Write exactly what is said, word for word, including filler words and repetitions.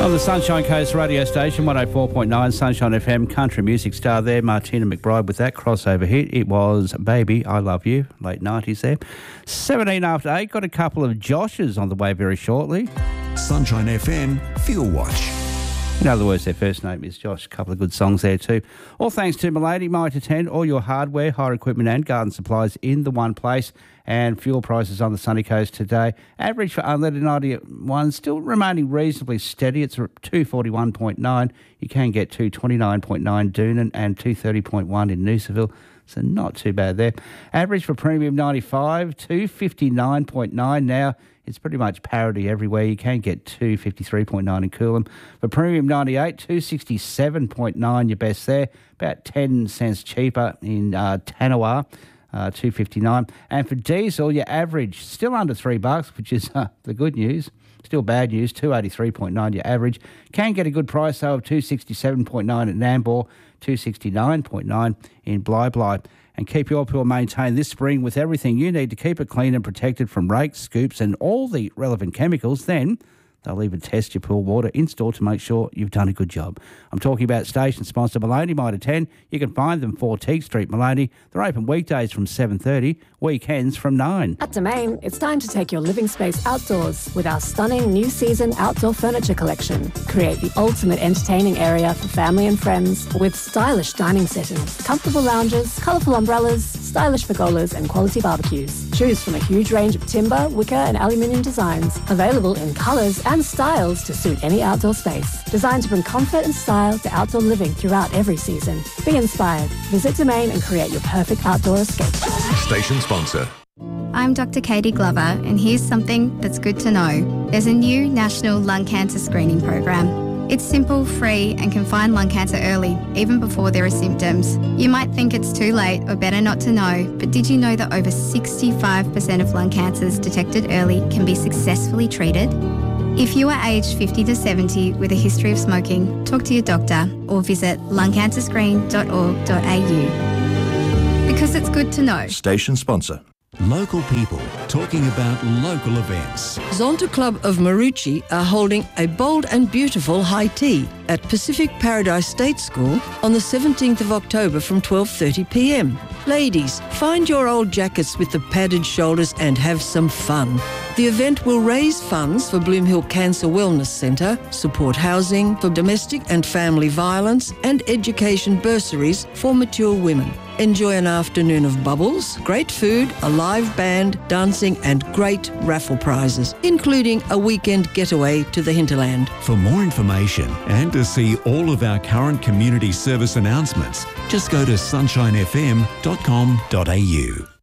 On the Sunshine Coast radio station, one oh four point nine Sunshine F M, country music star there, Martina McBride with that crossover hit. It was Baby, I Love You, late nineties there. seventeen after eight, got a couple of Joshes on the way very shortly. Sunshine F M, Fuel Watch. In other words, their first name is Josh. A couple of good songs there too. All thanks to Milady, Mitre ten, all your hardware, hire equipment and garden supplies in the one place. And fuel prices on the sunny coast today. Average for unleaded ninety-one still remaining reasonably steady. It's two forty-one point nine. You can get two twenty-nine point nine Doonan and two thirty point one in Noosaville. So not too bad there. Average for premium ninety-five, two fifty-nine point nine now. It's pretty much parity everywhere. You can get two fifty-three point nine in Coolum. For premium ninety-eight, two sixty-seven point nine your best there. About ten cents cheaper in uh, Tanawar. Uh, two fifty-nine, and for diesel, your average still under three bucks, which is uh, the good news. Still bad news. Two eighty-three point nine your average. Can get a good price though of two sixty-seven point nine at Nambour, two sixty-nine point nine in Bly Bly. And keep your pool maintained this spring with everything you need to keep it clean and protected from rakes, scoops, and all the relevant chemicals. Then they'll even test your pool water in store to make sure you've done a good job. I'm talking about station sponsor Maloney, Mitre ten. You can find them four Teague Street, Maloney. They're open weekdays from seven thirty, weekends from nine. At Domain, it's time to take your living space outdoors with our stunning new season outdoor furniture collection. Create the ultimate entertaining area for family and friends with stylish dining settings, comfortable lounges, colourful umbrellas, stylish pergolas and quality barbecues. Choose from a huge range of timber, wicker and aluminium designs, available in colours and styles to suit any outdoor space. Designed to bring comfort and style to outdoor living throughout every season. Be inspired. Visit Domain and create your perfect outdoor escape. Station sponsor. I'm Doctor Katie Glover, and here's something that's good to know. There's a new national lung cancer screening program. It's simple, free, and can find lung cancer early, even before there are symptoms. You might think it's too late or better not to know, but did you know that over sixty-five percent of lung cancers detected early can be successfully treated? If you are aged fifty to seventy with a history of smoking, talk to your doctor or visit lung cancer screen dot org dot a u. Because it's good to know. Station sponsor. Local people talking about local events. Zonta Club of Maroochy are holding a bold and beautiful high tea at Pacific Paradise State School on the seventeenth of October from twelve thirty p m. Ladies, find your old jackets with the padded shoulders and have some fun. The event will raise funds for Bloomhill Cancer Wellness Centre, support housing for domestic and family violence, and education bursaries for mature women. Enjoy an afternoon of bubbles, great food, a live band, dancing and great raffle prizes, including a weekend getaway to the hinterland. For more information and to see all of our current community service announcements, just go to sunshine f m dot com dot a u.